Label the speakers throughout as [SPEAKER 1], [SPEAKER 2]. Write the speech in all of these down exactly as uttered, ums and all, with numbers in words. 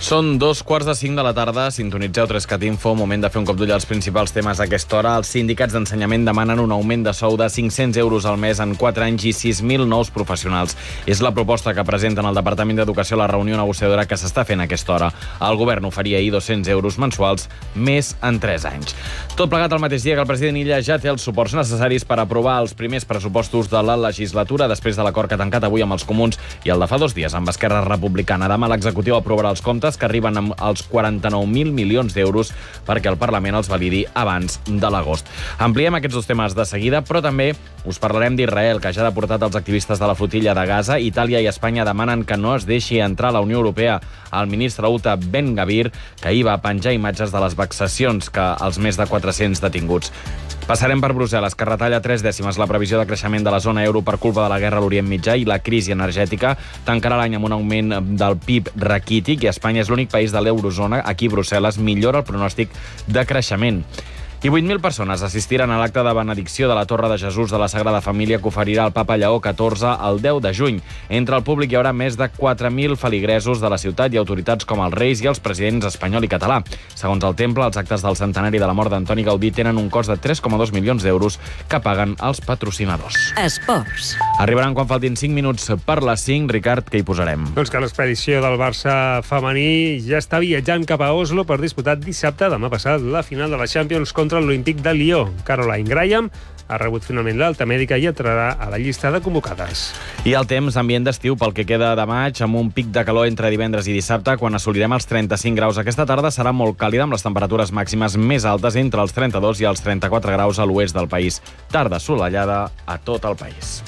[SPEAKER 1] Són dos quarts de cinc de la tarda, sintonitzeu Trescat Info, moment de fer un cop d'ull als principals temes a aquesta hora. Els sindicats d'ensenyament demanen un augment de sou de cinc-cents euros al mes en quatre anys i sis mil nous professionals. És la proposta que presenten al Departament d'Educació a la reunió negociadora que s'està fent a aquesta hora. El govern oferia ahir dos-cents euros mensuals més en tres anys. Tot plegat al mateix dia que el president Illa ja té els suports necessaris per aprovar els primers pressupostos de la legislatura després de l'acord que ha tancat avui amb els comuns i el de fa dos dies amb Esquerra Republicana. Demà l'executiu aprovarà els comptes que arriben als quaranta-nou mil milions d'euros perquè el Parlament els validi abans de l'agost. Ampliem aquests dos temes de seguida, però també us parlarem d'Israel, que ja ha deportat els activistes de la flotilla de Gaza. Itàlia i Espanya demanen que no es deixi entrar a la Unió Europea el ministre Uta Ben-Gavir, que ahir va penjar imatges de les vexacions que els més de quatre-cents detinguts. Passarem per Brussel·les, que retalla tres dècimes la previsió de creixement de la zona euro per culpa de la guerra a l'Orient Mitjà i la crisi energètica. Tancarà l'any amb un augment del P I B raquític i Espanya és l'únic país de l'eurozona. Aquí, Brussel·les millora el pronòstic de creixement. I vuit mil persones assistiran a l'acte de benedicció de la Torre de Jesús de la Sagrada Família que oferirà el papa Lleó catorze el deu de juny. Entre el públic hi haurà més de quatre mil feligresos de la ciutat i autoritats com els reis i els presidents espanyol i català. Segons el temple, els actes del centenari de la mort d'Antoni Gaudí tenen un cost de tres coma dos milions d'euros que paguen els patrocinadors.
[SPEAKER 2] Esports.
[SPEAKER 1] Arribaran quan faltin cinc minuts per les cinc. Ricard, què hi posarem?
[SPEAKER 3] Doncs que l'expedició del Barça femení ja està viatjant cap a Oslo per disputar dissabte, demà passat, la final de la Champions contra l'Olímpic de Lió. Caroline Graham ha rebut finalment l'alta mèdica i entrarà a la llista de convocades.
[SPEAKER 1] I el temps, ambient d'estiu pel que queda de maig, amb un pic de calor entre divendres i dissabte, quan assolirem els trenta-cinc graus. Aquesta tarda serà molt càlida, amb les temperatures màximes més altes entre els trenta-dos i els trenta-quatre graus a l'oest del país. Tarda assolellada a tot el país.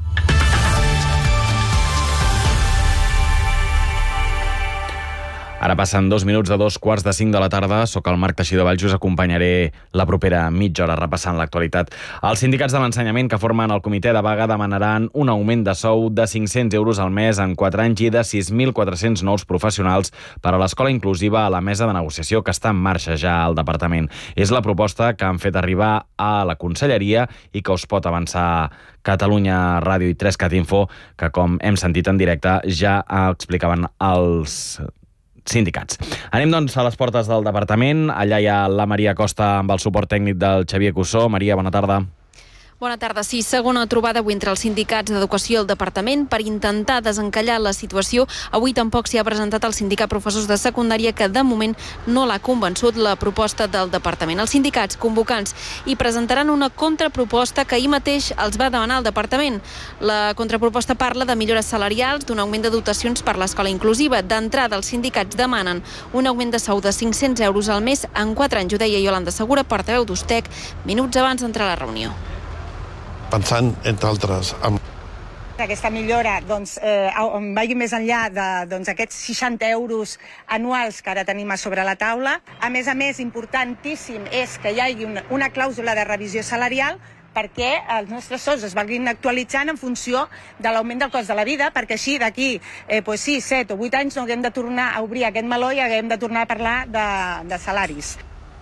[SPEAKER 1] Ara passen dos minuts de dos quarts de cinc de la tarda. Soc el Marc Teixidor Valls, us acompanyaré la propera mitja hora repassant l'actualitat. Els sindicats de l'ensenyament que formen el comitè de vaga demanaran un augment de sou de cinc-cents euros al mes en quatre anys i de sis mil quatre-cents nous professionals per a l'escola inclusiva a la mesa de negociació que està en marxa ja al departament. És la proposta que han fet arribar a la conselleria i que us pot avançar Catalunya Ràdio i Trescat Info, que com hem sentit en directe ja explicaven els sindicats. Anem, doncs, a les portes del departament. Allà hi ha la Maria Costa amb el suport tècnic del Xavier Cussó. Maria, bona tarda.
[SPEAKER 4] Bona tarda. Sí, segona trobada avui entre els sindicats d'Educació i el Departament per intentar desencallar la situació. Avui tampoc s'hi ha presentat el sindicat professors de secundària, que de moment no l'ha convençut la proposta del Departament. Els sindicats convocants hi presentaran una contraproposta que ahir mateix els va demanar el Departament. La contraproposta parla de millores salarials, d'un augment de dotacions per l'escola inclusiva. D'entrada, els sindicats demanen un augment de sou de cinc-cents euros al mes en quatre anys. Ho deia Iolanda Segura, portaveu d'Ustec, minuts abans d'entrar a la reunió.
[SPEAKER 5] Pensant, entre altres, amb
[SPEAKER 6] aquesta millora doncs, eh, vagi més enllà de doncs, aquests seixanta euros anuals que ara tenim a sobre la taula. A més a més, importantíssim és que hi hagi una, una clàusula de revisió salarial perquè els nostres sous es valguin actualitzant en funció de l'augment del cost de la vida, perquè així d'aquí eh, pues sis, set o vuit anys no haguem de tornar a obrir aquest meló i haguem de tornar a parlar de, de salaris.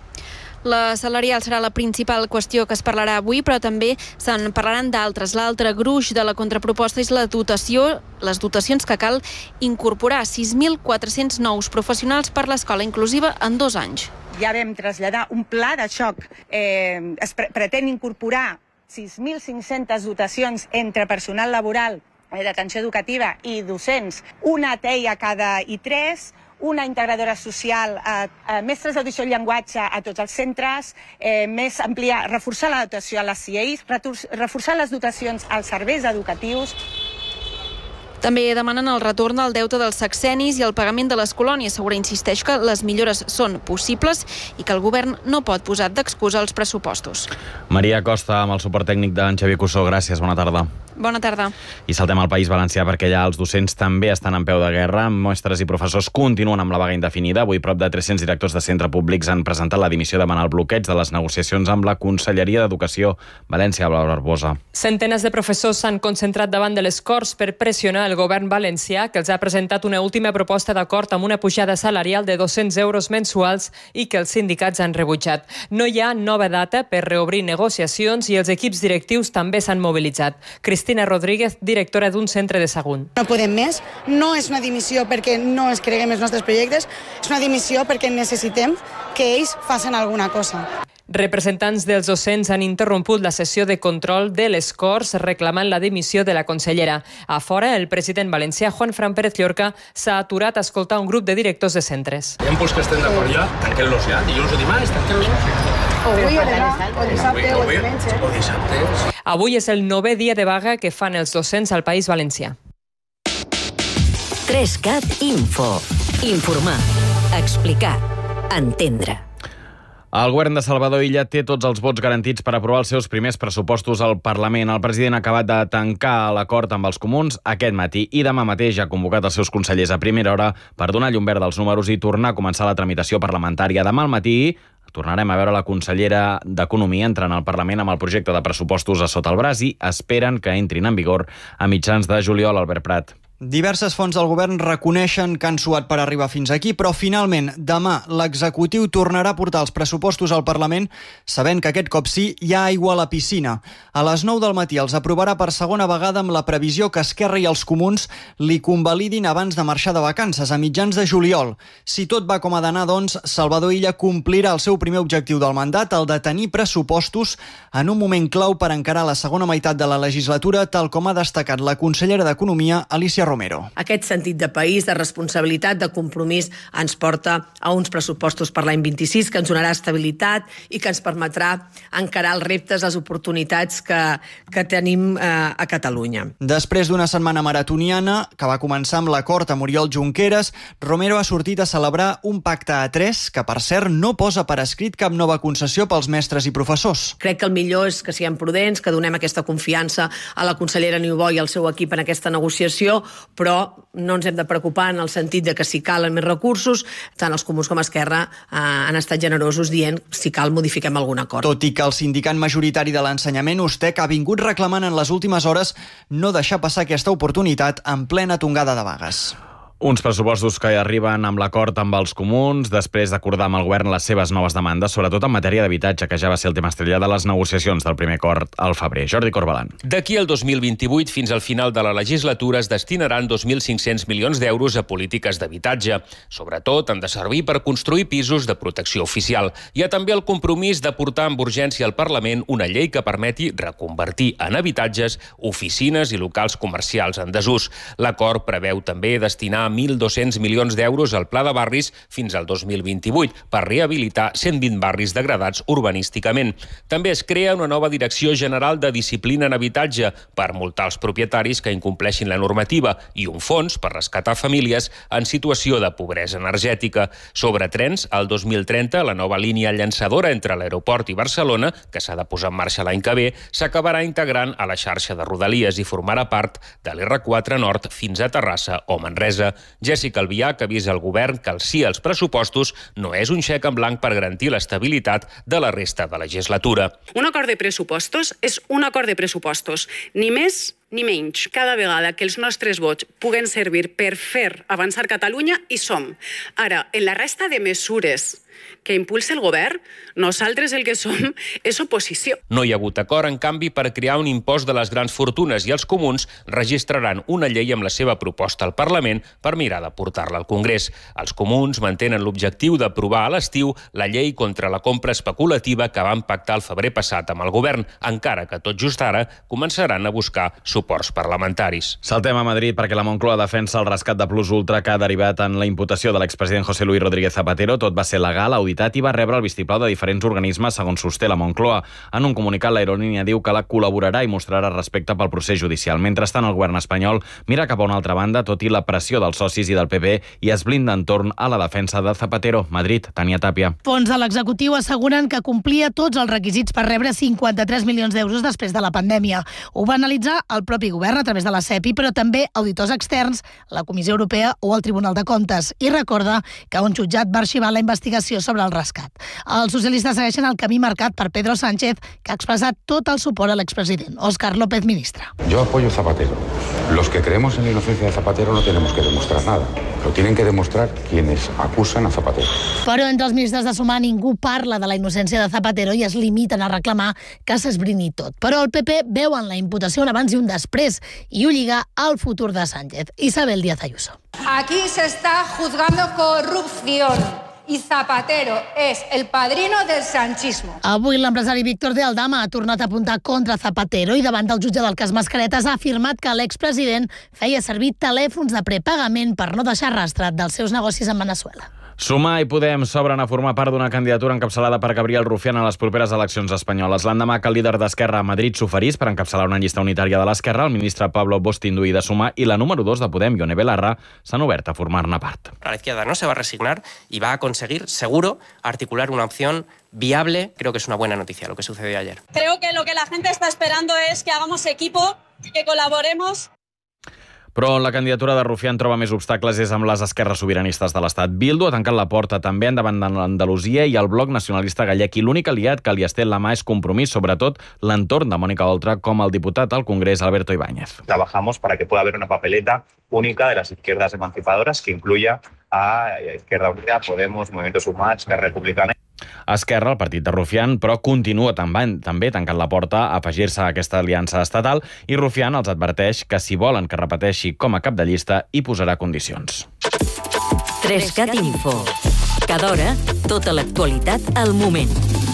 [SPEAKER 4] La salarial serà la principal qüestió que es parlarà avui, però també se'n parlaran d'altres. L'altre gruix de la contraproposta és la dotació, les dotacions que cal incorporar sis mil quatre-cents nous professionals per l'escola inclusiva en dos anys.
[SPEAKER 6] Ja vam traslladar un pla de xoc. Eh, es pre pretén incorporar sis mil cinc-centes dotacions entre personal laboral, d'atenció educativa i docents, una T E I a cada I tres, una integradora social, eh, eh, mestres d'audició i llenguatge a tots els centres, eh, més ampliar, reforçar la dotació a les C I Es, reforçar les dotacions als serveis educatius.
[SPEAKER 4] També demanen el retorn del deute dels sexennis i el pagament de les colònies. Segura insisteix que les millores són possibles i que el govern no pot posar d'excusa els pressupostos.
[SPEAKER 1] Maria Costa, amb el suport tècnic d'en Xavier Cussó. Gràcies, bona tarda.
[SPEAKER 4] Bona tarda.
[SPEAKER 1] I saltem al País Valencià perquè allà els docents també estan en peu de guerra. Mestres i professors continuen amb la vaga indefinida. Avui prop de tres-cents directors de centres públics han presentat la dimissió demanant el bloqueig de les negociacions amb la Conselleria d'Educació. València, Laura Barbosa.
[SPEAKER 7] Centenes de professors s'han concentrat davant de les Corts per pressionar
[SPEAKER 2] el govern valencià, que els ha presentat una última proposta d'acord amb una pujada salarial de dos-cents euros mensuals i que els sindicats han rebutjat. No hi ha nova data per reobrir negociacions i els equips directius també s'han mobilitzat. Cristina Rodríguez, directora d'un centre de Sagunt.
[SPEAKER 7] No podem més. No és una dimissió perquè no es creguem els nostres projectes, és una dimissió perquè necessitem que ells facin alguna cosa.
[SPEAKER 2] Representants dels docents han interromput la sessió de control de les Corts reclamant la dimissió de la consellera. A fora, el president valencià, Juan Fran Pérez Llorca, s'ha aturat a escoltar un grup de directors de centres.
[SPEAKER 8] Hi ha punts que estem d'acord ja, tanquem-los ja. Dilluns o dimarts, tanquem-los.
[SPEAKER 7] Avui o demà, o dissabte o diumenge.
[SPEAKER 8] O dissabte.
[SPEAKER 2] Avui és el novè dia de vaga que fan els docents al País Valencià.
[SPEAKER 9] tres-cat Info. Informar, explicar, entendre.
[SPEAKER 1] El govern de Salvador Illa té tots els vots garantits per aprovar els seus primers pressupostos al Parlament. El president ha acabat de tancar l'acord amb els comuns aquest matí i demà mateix ha convocat els seus consellers a primera hora per donar llum verda als números i tornar a començar la tramitació parlamentària. Demà al matí tornarem a veure la consellera d'Economia entrant al Parlament amb el projecte de pressupostos a sota el braç i esperen que entrin en vigor a mitjans de juliol. Albert Prat.
[SPEAKER 10] Diverses fonts del govern reconeixen que han suat per arribar fins aquí, però finalment demà l'executiu tornarà a portar els pressupostos al Parlament sabent que aquest cop sí hi ha aigua a la piscina. A les nou del matí els aprovarà per segona vegada amb la previsió que Esquerra i els comuns li convalidin abans de marxar de vacances, a mitjans de juliol. Si tot va com ha d'anar, doncs, Salvador Illa complirà el seu primer objectiu del mandat, el de tenir pressupostos en un moment clau per encarar la segona meitat de la legislatura, tal com ha destacat la consellera d'Economia, Alicia Romero.
[SPEAKER 11] Aquest sentit de país, de responsabilitat, de compromís ens porta a uns pressupostos per l'any vint-i-sis que ens donarà estabilitat i que ens permetrà encarar els reptes, les oportunitats que, que tenim eh, a Catalunya.
[SPEAKER 10] Després d'una setmana maratoniana que va començar amb l'acord amb Oriol Junqueras, Romero ha sortit a celebrar un pacte a tres que, per cert, no posa per escrit cap nova concessió pels mestres i professors.
[SPEAKER 11] Crec que el millor és que siguem prudents, que donem aquesta confiança a la consellera Niubó i al seu equip en aquesta negociació, però no ens hem de preocupar en el sentit de que si calen més recursos, tant els comuns com Esquerra eh, han estat generosos dient si cal modifiquem algun acord.
[SPEAKER 10] Tot i que el sindicat majoritari de l'ensenyament, USTEC, ha vingut reclamant en les últimes hores no deixar passar aquesta oportunitat en plena tongada de vagues.
[SPEAKER 1] Uns pressupostos que arriben amb l'acord amb els comuns després d'acordar amb el govern les seves noves demandes, sobretot en matèria d'habitatge, que ja va ser el tema estrella de les negociacions del primer acord al febrer. Jordi Corbalan.
[SPEAKER 12] D'aquí al dos mil vint-i-vuit fins al final de la legislatura es destinaran dos mil cinc-cents milions d'euros a polítiques d'habitatge. Sobretot han de servir per construir pisos de protecció oficial. Hi ha també el compromís de portar amb urgència al Parlament una llei que permeti reconvertir en habitatges oficines i locals comercials en desús. L'acord preveu també destinar mil dos-cents milions d'euros al Pla de Barris fins al dos mil vint-i-vuit per rehabilitar cent vint barris degradats urbanísticament. També es crea una nova Direcció General de Disciplina en Habitatge per multar els propietaris que incompleixin la normativa i un fons per rescatar famílies en situació de pobresa energètica. Sobre trens, al dos mil trenta, la nova línia llançadora entre l'aeroport i Barcelona, que s'ha de posar en marxa l'any que ve, s'acabarà integrant a la xarxa de Rodalies i formarà part de l'erre quatre Nord fins a Terrassa o Manresa. Jessica Albiach avisa al govern que el sí als pressupostos no és un xec en blanc per garantir l'estabilitat de la resta de la legislatura.
[SPEAKER 13] Un acord de pressupostos és un acord de pressupostos, ni més ni menys. Cada vegada que els nostres vots puguen servir per fer avançar Catalunya, hi som. Ara, en la resta de mesures que impulsa el govern, nosaltres el que som és oposició.
[SPEAKER 12] No hi ha hagut acord, en canvi, per crear un impost de les grans fortunes i els comuns registraran una llei amb la seva proposta al Parlament per mirar de portar-la al Congrés. Els comuns mantenen l'objectiu d'aprovar a l'estiu la llei contra la compra especulativa que van pactar el febrer passat amb el govern, encara que tot just ara començaran a buscar suports parlamentaris.
[SPEAKER 1] Saltem a Madrid perquè la Moncloa defensa el rescat de Plus Ultra que ha derivat en la imputació de l'expresident José Luis Rodríguez Zapatero. Tot va ser legal, auditat i va rebre el vistiplau de diferents organismes, segons sosté la Moncloa. En un comunicat, l'aerolínia diu que la col·laborarà i mostrarà respecte pel procés judicial. Mentrestant, el govern espanyol mira cap a una altra banda, tot i la pressió dels socis i del P P, i es blinda entorn a la defensa de Zapatero. Madrid, Tania Tàpia.
[SPEAKER 14] Fons de l'executiu asseguren que complia tots els requisits per rebre cinquanta-tres milions d'euros després de la pandèmia. Ho va analitzar el propi govern a través de la CEPI, però també auditors externs, la Comissió Europea o el Tribunal de Comptes. I recorda que un jutjat va arxivar la investigació sobre el rescat. Els socialistes segueixen el camí marcat per Pedro Sánchez, que ha expressat tot el suport a l'expresident. Óscar López, ministre.
[SPEAKER 15] Yo apoyo a Zapatero. Los que creemos en la inocencia de Zapatero no tenemos que demostrar nada. Lo tienen que demostrar quienes acusan a Zapatero.
[SPEAKER 14] Però entre els ministres de Sumar ningú parla de la innocència de Zapatero i es limiten a reclamar que s'esbrini tot. Però el P P veu en la imputació un abans i un després i ho lliga al futur de Sánchez. Isabel Díaz Ayuso.
[SPEAKER 16] Aquí se está juzgando corrupción. I Zapatero és el padrino del sanchismo.
[SPEAKER 14] Avui l'empresari Víctor de Aldama ha tornat a apuntar contra Zapatero i davant del jutge del cas Mascaretes ha afirmat que l'expresident feia servir telèfons de prepagament per no deixar rastre dels seus negocis en Veneçuela.
[SPEAKER 1] Sumar i Podem s'obren a formar part d'una candidatura encapçalada per Gabriel Rufián a les properes eleccions espanyoles. L'endemà que el líder d'Esquerra a Madrid s'oferís per encapçalar una llista unitària de l'Esquerra, el ministre Pablo Bostinduy de Sumar i la número dos de Podem, Ione Belarra, s'han obert a formar-ne part.
[SPEAKER 17] La izquierda no se va a resignar y va a conseguir, seguro, articular una opción viable. Creo que es una buena noticia lo que sucedió ayer.
[SPEAKER 18] Creo que lo que la gente está esperando es que hagamos equipo, que colaboremos.
[SPEAKER 1] Però la candidatura de Rufián troba més obstacles és amb les esquerres sobiranistes de l'Estat. Bildu ha tancat la porta també endavant d'Andalusia i el bloc nacionalista gallec, i l'únic aliat que li estén la mà és Compromís, sobretot l'entorn de Mónica Oltra, com el diputat al Congrés Alberto Ibáñez.
[SPEAKER 19] Trabajamos para que pueda haber una papeleta única de las izquierdas emancipadoras que incluya a Izquierda Unida, Podemos, Movimiento Sumar, Esquerra Republicana.
[SPEAKER 1] Esquerra, el partit de Rufián, però continua també tancant la porta a afegir-se a aquesta aliança estatal i Rufián els adverteix que si volen que repeteixi com a cap de llista hi posarà condicions.
[SPEAKER 9] Trescat Info. Cada hora, tota l'actualitat al moment.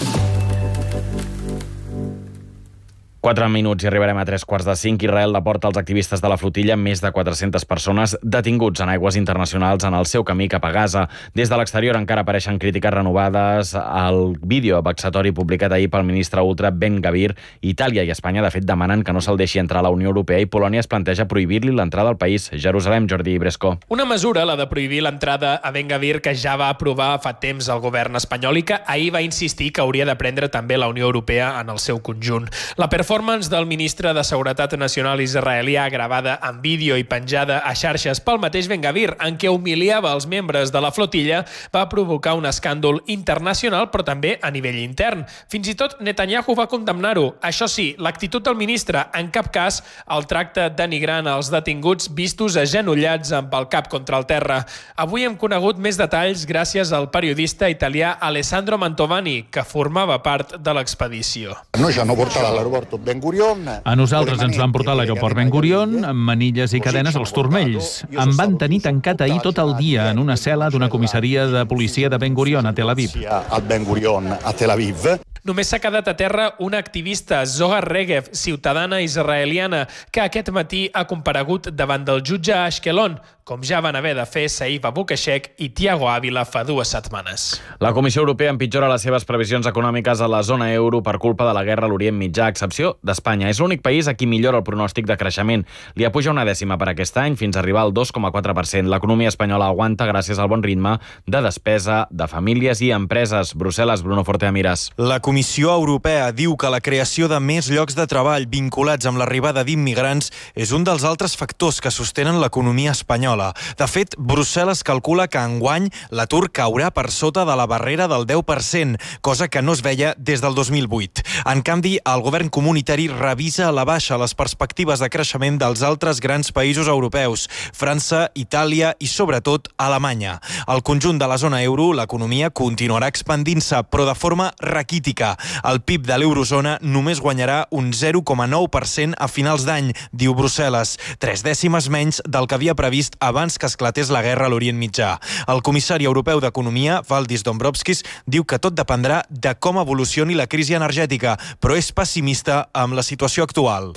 [SPEAKER 1] Quatre minuts i arribarem a tres quarts de cinc. Israel deporta els activistes de la flotilla, més de quatre-centes persones detinguts en aigües internacionals en el seu camí cap a Gaza. Des de l'exterior encara apareixen crítiques renovades al vídeo vexatori publicat ahir pel ministre ultra Ben Gvir. Itàlia i Espanya, de fet, demanen que no se'l deixi entrar a la Unió Europea i Polònia es planteja prohibir-li l'entrada al país. Jerusalem, Jordi Bresco.
[SPEAKER 20] Una mesura, la de prohibir l'entrada a Ben Gvir, que ja va aprovar fa temps el govern espanyol i que ahir va insistir que hauria de prendre també la Unió Europea en el seu conjunt. La performance del ministre de Seguretat Nacional israelià, gravada en vídeo i penjada a xarxes pel mateix Ben Gvir, en què humiliava els membres de la flotilla, va provocar un escàndol internacional, però també a nivell intern. Fins i tot Netanyahu va condemnar-ho. Això sí, l'actitud del ministre, en cap cas el tracte denigrant als detinguts vistos agenollats amb el cap contra el terra. Avui hem conegut més detalls gràcies al periodista italià Alessandro Mantovani, que formava part de l'expedició.
[SPEAKER 21] No, ja no portava l'aeroport Ben Gurion.
[SPEAKER 22] A nosaltres ens van portar a l'aeroport Ben Gurion amb manilles i cadenes als turmells. Em van tenir tancat ahir tot el dia en una cel·la d'una comissaria de policia de Ben Gurion a Tel Aviv.
[SPEAKER 21] A Ben Gurion a Tel Aviv.
[SPEAKER 20] Només s'ha quedat a terra una activista, Zohar Regev, ciutadana israeliana, que aquest matí ha comparegut davant del jutge a Ashkelon, com ja van haver de fer Saïf Abukashek i Thiago Ávila fa dues setmanes.
[SPEAKER 1] La Comissió Europea empitjora les seves previsions econòmiques a la zona euro per culpa de la guerra a l'Orient Mitjà, a excepció d'Espanya. És l'únic país a qui millora el pronòstic de creixement. Li apuja una dècima per aquest any fins a arribar al dos coma quatre per cent. L'economia espanyola aguanta gràcies al bon ritme de despesa de famílies i empreses. Brussel·les, Bruno Forte Amiras.
[SPEAKER 23] La Comissió Europea diu que la creació de més llocs de treball vinculats amb l'arribada d'immigrants és un dels altres factors que sostenen l'economia espanyola. De fet, Brussel·les calcula que enguany l'atur caurà per sota de la barrera del deu per cent, cosa que no es veia des del dos mil vuit. En canvi, el govern comunitari revisa a la baixa les perspectives de creixement dels altres grans països europeus, França, Itàlia i, sobretot, Alemanya. Al conjunt de la zona euro, l'economia continuarà expandint-se, però de forma raquítica. El P I B de l'eurozona només guanyarà un zero coma nou per cent a finals d'any, diu Brussel·les, tres dècimes menys del que havia previst abans que esclatés la guerra a l'Orient Mitjà. El comissari europeu d'Economia, Valdis Dombrovskis, diu que tot dependrà de com evolucioni la crisi energètica, però és pessimista amb la situació actual.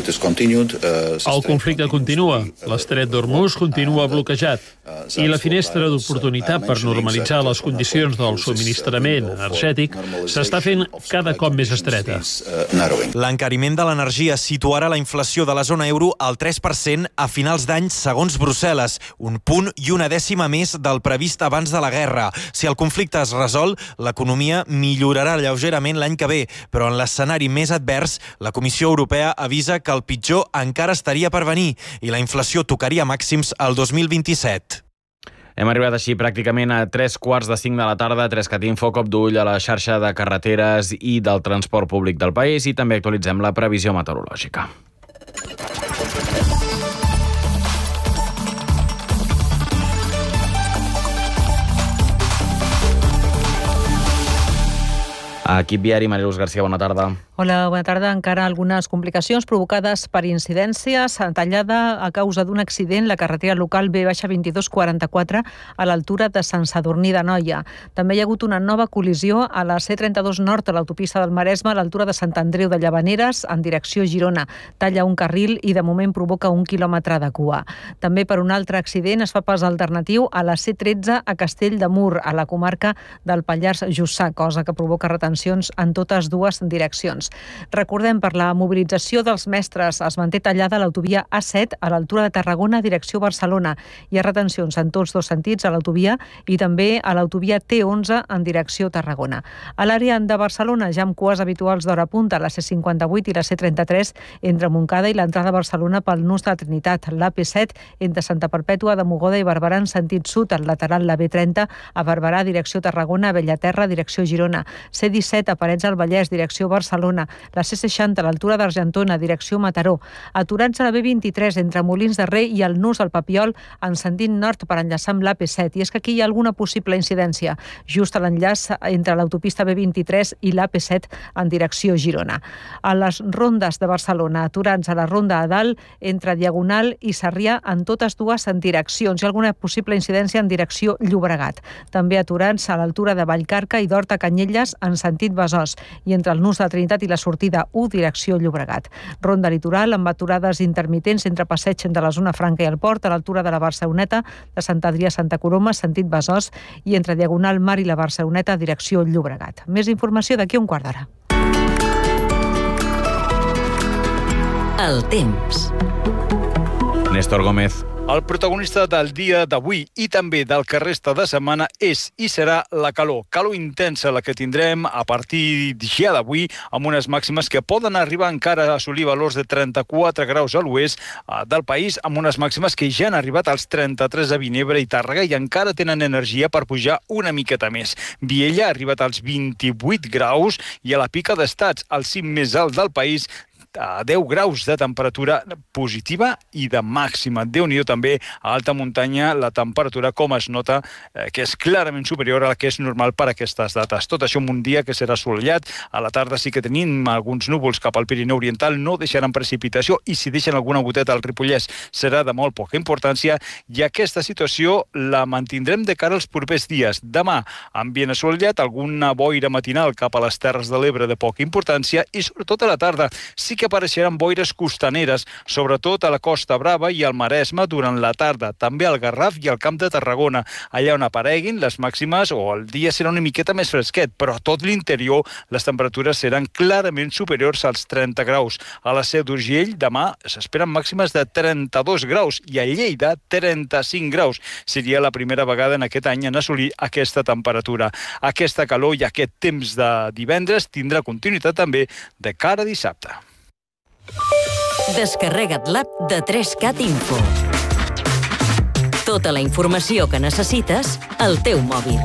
[SPEAKER 24] El conflicte continua, l'estret d'Hormuz continua bloquejat i la finestra d'oportunitat per normalitzar les condicions del subministrament energètic s'està fent fent cada cop més estreta.
[SPEAKER 23] L'encariment de l'energia situarà la inflació de la zona euro al tres per cent a finals d'any, segons Brussel·les, un punt i una dècima més del previst abans de la guerra. Si el conflicte es resol, l'economia millorarà lleugerament l'any que ve, però en l'escenari més advers, la Comissió Europea avisa que el pitjor encara estaria per venir i la inflació tocaria màxims al dos mil vint-i-set.
[SPEAKER 1] Hem arribat així pràcticament a tres quarts de cinc de la tarda. Trescatinfo, cop d'ull a la xarxa de carreteres i del transport públic del país i també actualitzem la previsió meteorològica. Equip viari, Mariluz García, bona tarda.
[SPEAKER 3] Hola, bona tarda. Encara algunes complicacions provocades per incidències. Tallada a causa d'un accident la carretera local B vint-i-dos quaranta-quatre a l'altura de Sant Sadurní d'Anoia. També hi ha hagut una nova col·lisió a la C trenta-dos Nord a l'autopista del Maresme a l'altura de Sant Andreu de Llavaneres en direcció Girona. Talla un carril i de moment provoca un quilòmetre de cua. També per un altre accident es fa pas alternatiu a la C tretze a Castell de Mur, a la comarca del Pallars Jussà, cosa que provoca retencions en totes dues direccions. Recordem, per la mobilització dels mestres es manté tallada l'autovia A set a l'altura de Tarragona, direcció Barcelona. Hi ha retencions en tots dos sentits a l'autovia i també a l'autovia T onze en direcció Tarragona. A l'àrea de Barcelona, ja amb cues habituals d'hora punta, la C cinquanta-vuit i la C trenta-tres entre Montcada i l'entrada a Barcelona pel nus de la Trinitat, l'A P set entre Santa Perpètua de Mogoda i Barberà en sentit sud, al lateral la B trenta a Barberà, direcció Tarragona, a Bellaterra, direcció Girona, C disset a Parets del Vallès, direcció Barcelona, la C seixanta a l'altura d'Argentona, direcció Mataró, aturats a la B vint-i-tres entre Molins de Rei i el nus del Papiol en sentit nord per enllaçar amb l'A P set. I és que aquí hi ha alguna possible incidència, just a l'enllaç entre l'autopista B vint-i-tres i l'A P set en direcció Girona. A les rondes de Barcelona, aturats a la ronda a dalt entre Diagonal i Sarrià en totes dues direccions. Hi ha alguna possible incidència en direcció Llobregat. També aturats a l'altura de Vallcarca i d'Horta Canyelles en sentit Besòs i entre el nus de la Trinitat i la sortida u direcció Llobregat. Ronda litoral amb aturades intermitents entre passeig de la zona franca i el port a l'altura de la Barceloneta, de Sant Adrià a Santa Coloma, sentit Besòs i entre Diagonal Mar i la Barceloneta, direcció Llobregat. Més informació d'aquí a un quart d'hora.
[SPEAKER 9] El temps.
[SPEAKER 1] Néstor Gómez.
[SPEAKER 4] El protagonista del dia d'avui i també del que resta de setmana és i serà la calor. Calor intensa la que tindrem a partir ja d'avui, amb unes màximes que poden arribar encara a assolir valors de trenta-quatre graus a l'oest del país, amb unes màximes que ja han arribat als trenta-tres a Vinebre i Tàrrega i encara tenen energia per pujar una miqueta més. Viella ha arribat als vint-i-vuit graus i a la Pica d'Estats, el cim més alt del país, a deu graus de temperatura positiva i de màxima. Déu-n'hi-do també a alta muntanya la temperatura, com es nota, eh, que és clarament superior a la que és normal per a aquestes dates. Tot això en un dia que serà assolellat. A la tarda sí que tenim alguns núvols cap al Pirineu Oriental, no deixaran precipitació i si deixen alguna goteta al Ripollès serà de molt poca importància i aquesta situació la mantindrem de cara als propers dies. Demà, ambient assolellat, alguna boira matinal cap a les Terres de l'Ebre de poca importància i sobretot a la tarda sí que apareixeran boires costaneres, sobretot a la Costa Brava i al Maresme durant la tarda, també al Garraf i al Camp de Tarragona. Allà on apareguin les màximes o el dia serà una miqueta més fresquet, però a tot l'interior les temperatures seran clarament superiors als trenta graus. A la Seu d'Urgell demà s'esperen màximes de trenta-dos graus i a Lleida trenta-cinc graus. Seria la primera vegada en aquest any en assolir aquesta temperatura. Aquesta calor i aquest temps de divendres tindrà continuïtat també de cara a dissabte.
[SPEAKER 9] Descarrega't l'app de tres cat Info. Tota la informació que necessites al teu mòbil.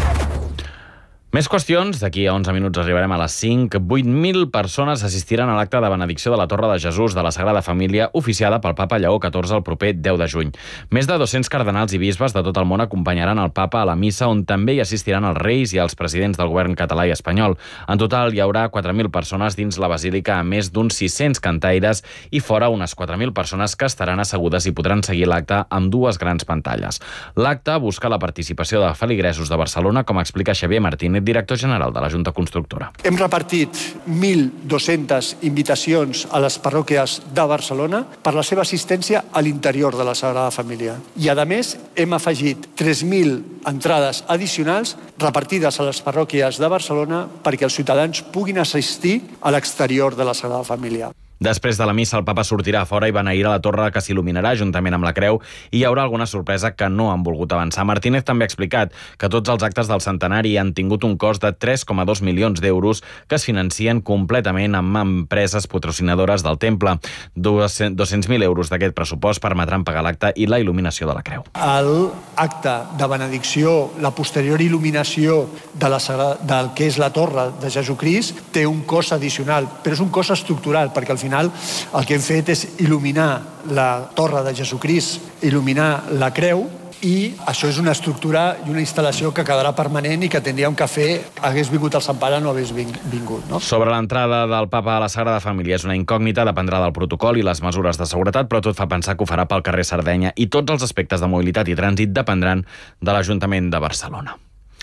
[SPEAKER 1] Més qüestions. D'aquí a onze minuts arribarem a les cinc. vuit mil persones assistiran a l'acte de benedicció de la Torre de Jesús de la Sagrada Família oficiada pel papa Lleó catorze el proper deu de juny. Més de dos-cents cardenals i bisbes de tot el món acompanyaran el papa a la missa on també hi assistiran els reis i els presidents del govern català i espanyol. En total hi haurà quatre mil persones dins la basílica, a més d'uns sis-cents cantaires i fora unes quatre mil persones que estaran assegudes i podran seguir l'acte amb dues grans pantalles. L'acte busca la participació de feligresos de Barcelona, com explica Xavier Martínez, Martínez, director general de la Junta Constructora.
[SPEAKER 5] Hem repartit mil dos-centes invitacions a les parròquies de Barcelona per la seva assistència a l'interior de la Sagrada Família. I, a més, hem afegit tres mil entrades addicionals repartides a les parròquies de Barcelona perquè els ciutadans puguin assistir a l'exterior de la Sagrada Família.
[SPEAKER 1] Després de la missa, el papa sortirà a fora i beneirà la torre que s'il·luminarà juntament amb la creu i hi haurà alguna sorpresa que no han volgut avançar. Martínez també ha explicat que tots els actes del centenari han tingut un cost de tres coma dos milions d'euros que es financien completament amb empreses patrocinadores del temple. dos-cents mil euros d'aquest pressupost permetran pagar l'acte i la il·luminació de la creu.
[SPEAKER 5] L'acte de benedicció, la posterior il·luminació de la, del que és la torre de Jesucrist té un cost addicional, però és un cost estructural, perquè al final el que hem fet és il·luminar la torre de Jesucrist, il·luminar la creu, i això és una estructura i una instal·lació que quedarà permanent i que tindríem que fer hagués vingut el Sant Pare no hagués vingut. No?
[SPEAKER 1] Sobre l'entrada del papa a la Sagrada Família és una incògnita, dependrà del protocol i les mesures de seguretat, però tot fa pensar que ho farà pel carrer Sardenya i tots els aspectes de mobilitat i trànsit dependran de l'Ajuntament de Barcelona.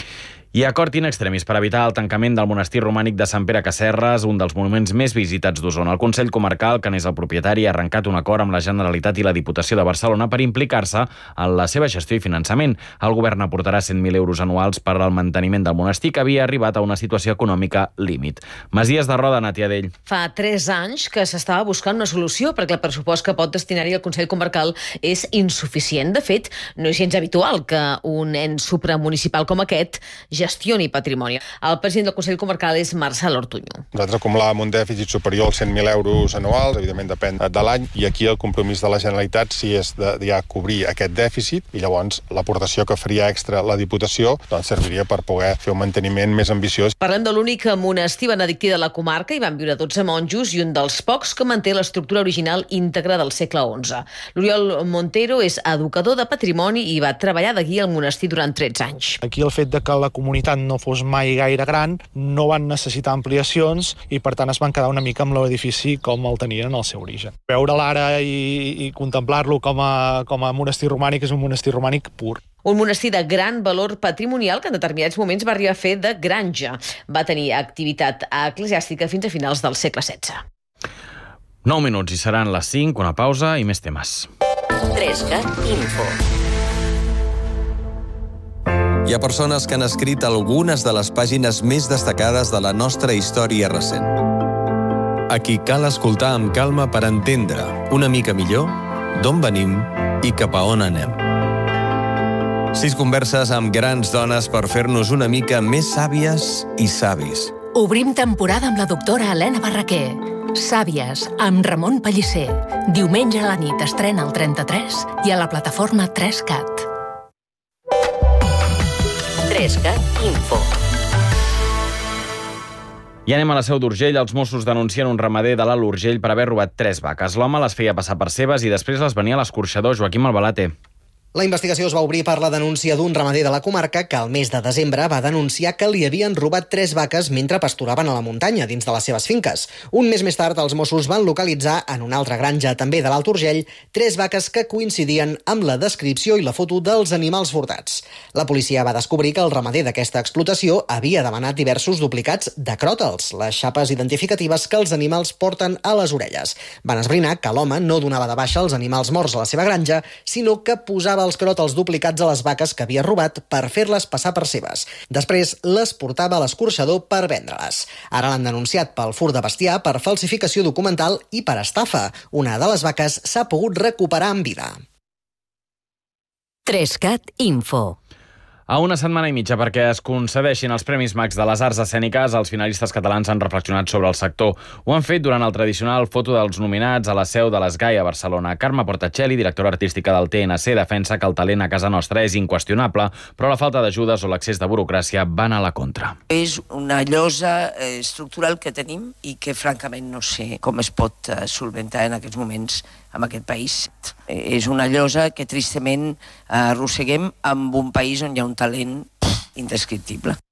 [SPEAKER 1] I acord in extremis per evitar el tancament del monestir romànic de Sant Pere Casserres, un dels monuments més visitats d'Osona. El Consell Comarcal, que n'és el propietari, ha arrencat un acord amb la Generalitat i la Diputació de Barcelona per implicar-se en la seva gestió i finançament. El govern aportarà cent mil euros anuals per al manteniment del monestir, que havia arribat a una situació econòmica límit. Masies de Roda, Nàtia Dell.
[SPEAKER 6] Fa tres anys que s'estava buscant una solució perquè el pressupost que pot destinar-hi el Consell Comarcal és insuficient. De fet, no és gens habitual que un ens supramunicipal com aquest gestioni patrimoni. El president del Consell Comarcal és Marcel Ortuño.
[SPEAKER 7] Nosaltres acumulàvem un dèficit superior als cent mil euros anuals, evidentment depèn de l'any, i aquí el compromís de la Generalitat sí és de ja cobrir aquest dèficit, i llavors l'aportació que faria extra la Diputació doncs serviria per poder fer un manteniment més ambiciós.
[SPEAKER 6] Parlem de l'únic monestir benedictí de la comarca. Hi van viure dotze monjos i un dels pocs que manté l'estructura original íntegra del segle onze. L'Oriol Montero és educador de patrimoni i va treballar de guia al monestir durant tretze anys.
[SPEAKER 8] Aquí el fet de que la comunitat no fos mai gaire gran, no van necessitar ampliacions i per tant es van quedar una mica amb l'edifici com el tenien en el seu origen. Veure'l ara i, i contemplar-lo com a, com a monestir romànic és un monestir romànic pur.
[SPEAKER 6] Un monestir de gran valor patrimonial que en determinats moments va arribar a fer de granja. Va tenir activitat eclesiàstica fins a finals del segle setze.
[SPEAKER 1] nou minuts i seran les cinc, una pausa i més temes.
[SPEAKER 9] trescat Info.
[SPEAKER 25] Hi ha persones que han escrit algunes de les pàgines més destacades de la nostra història recent. A qui cal escoltar amb calma per entendre una mica millor d'on venim i cap a on anem. Sis converses amb grans dones per fer-nos una mica més sàvies i savis.
[SPEAKER 26] Obrim temporada amb la doctora Helena Barraquer. Sàvies, amb Ramon Pellicer. Diumenge a la nit estrena al trenta-tres i a la plataforma tres cat.
[SPEAKER 9] trescat Info.
[SPEAKER 1] I anem a la Seu d'Urgell. Els Mossos denuncien un ramader de l'Alt Urgell per haver robat tres vaques. L'home les feia passar per seves i després les venia a l'escorxador. Joaquim Albalate.
[SPEAKER 27] La investigació es va obrir per la denúncia d'un ramader de la comarca que al mes de desembre va denunciar que li havien robat tres vaques mentre pasturaven a la muntanya, dins de les seves finques. Un mes més tard, els Mossos van localitzar, en una altra granja també de l'Alt Urgell, tres vaques que coincidien amb la descripció i la foto dels animals furtats. La policia va descobrir que el ramader d'aquesta explotació havia demanat diversos duplicats de cròtals, les xapes identificatives que els animals porten a les orelles. Van esbrinar que l'home no donava de baixa els animals morts a la seva granja, sinó que posava els cròtals duplicats a les vaques que havia robat per fer-les passar per seves. Després les portava a l'escorxador per vendre-les. Ara l'han denunciat pel furt de bestiar, per falsificació documental i per estafa. Una de les vaques s'ha pogut recuperar en vida.
[SPEAKER 9] trescat Info.
[SPEAKER 1] A una setmana i mitja perquè es concedeixin els Premis Max de les Arts Escèniques, els finalistes catalans han reflexionat sobre el sector. Ho han fet durant el tradicional foto dels nominats a la seu de l'Esgai a Barcelona. Carme Portacelli, directora artística del T N C, defensa que el talent a casa nostra és inqüestionable, però la falta d'ajudes o l'excés de burocràcia van a la contra.
[SPEAKER 28] És una llosa estructural que tenim i que francament no sé com es pot solventar en aquests moments en aquest país. És una llosa que tristament arrosseguem amb un país on hi ha un talent indescriptible.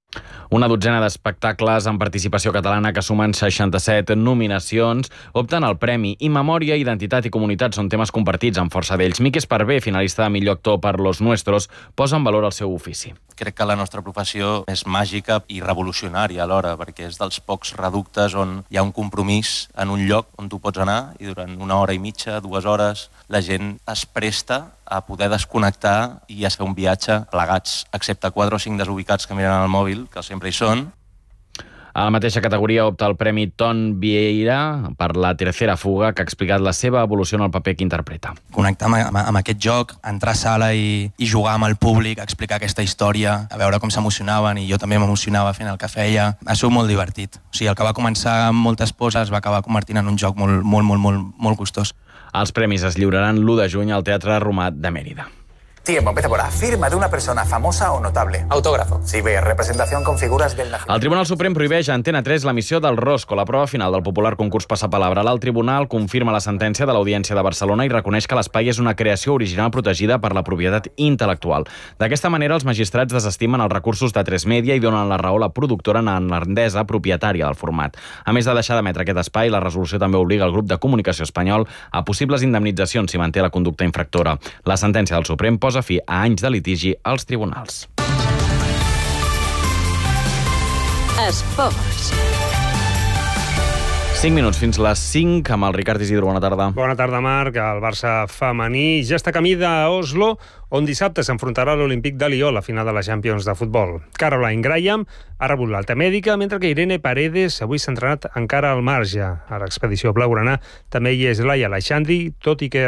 [SPEAKER 1] Una dotzena d'espectacles amb participació catalana que sumen seixanta-set nominacions opten al Premi i Memòria, Identitat i Comunitat són temes compartits amb força d'ells. Miqui Esparvé, finalista de millor actor per Los Nuestros, posa en valor el seu ofici.
[SPEAKER 2] Crec que la nostra professió és màgica i revolucionària alhora, perquè és dels pocs reductes on hi ha un compromís en un lloc on tu pots anar i durant una hora i mitja, dues hores, la gent es presta a poder desconnectar i a fer un viatge plegats, excepte quatre o cinc desubicats que miren al mòbil, que sempre hi són.
[SPEAKER 1] A la mateixa categoria opta el Premi Ton Vieira per La tercera fuga, que ha explicat la seva evolució en el paper que interpreta.
[SPEAKER 10] Connectar amb, amb, amb aquest joc, entrar a sala i, i jugar amb el públic, explicar aquesta història, a veure com s'emocionaven, i jo també m'emocionava fent el que feia. Ha sigut molt divertit. O sigui, el que va començar amb moltes poses es va acabar convertint en un joc molt, molt, molt, molt, molt gustós.
[SPEAKER 1] Els premis es lliuraran l'u de juny al Teatre Romà de Mèrida.
[SPEAKER 11] Tiempo, empieza por A. Firma de una persona famosa o notable. Autógrafo. Sí, B. Representación con figuras del...
[SPEAKER 1] El Tribunal Suprem prohibeix a Antena tres l'emissió del Rosco, la prova final del popular concurs Passapalabra. El Tribunal confirma la sentència de l'Audiència de Barcelona i reconeix que l'espai és una creació original protegida per la propietat intel·lectual. D'aquesta manera, els magistrats desestimen els recursos de tres Media i donen la raó a la productora neerlandesa propietària del format. A més de deixar d'emetre aquest espai, la resolució també obliga el grup de comunicació espanyol a possibles indemnitzacions si manté la conducta infractora. La sentència del Suprem posa fi a anys de litigi als tribunals.
[SPEAKER 9] Esports.
[SPEAKER 1] cinc minuts fins les cinc amb el Ricard Isidro. Bona tarda.
[SPEAKER 12] Bona tarda, Marc. El Barça femení ja està camí d'Oslo, on dissabte s'enfrontarà a l'Olímpic de Lió, la final de la Champions de futbol. Caroline Graham ha rebut l'alta mèdica, mentre que Irene Paredes avui s'ha entrenat encara al marge. A l'expedició blaugrana també hi és Laia Aleixandri, tot i que